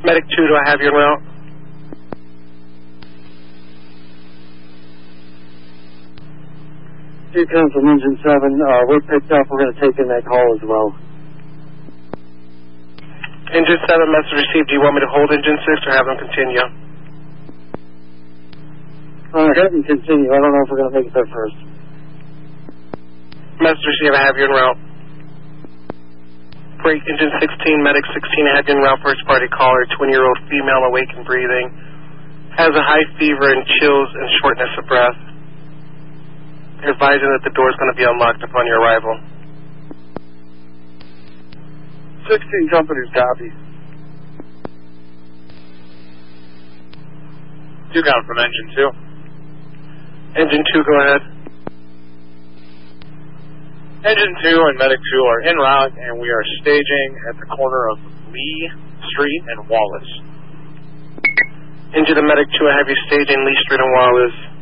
Medic 2, do I have you en route? Two comes from Engine 7. We're picked up. We're going to take in that call as well. Engine 7, message received. Do you want me to hold Engine 6 or have them continue? Have them continue. I don't know if we're going to make it there first. Message received. I have you en route. Break Engine 16, Medic 16, I have you en route. First party caller, 20-year-old female, awake and breathing. Has a high fever and chills and shortness of breath. Advising that the door is going to be unlocked upon your arrival. 16 companies copy. 2 count from Engine 2. Engine 2, go ahead. Engine 2 and Medic 2 are en route, and we are staging at the corner of Lee Street and Wallace. Engine and Medic 2, I have you staging Lee Street and Wallace.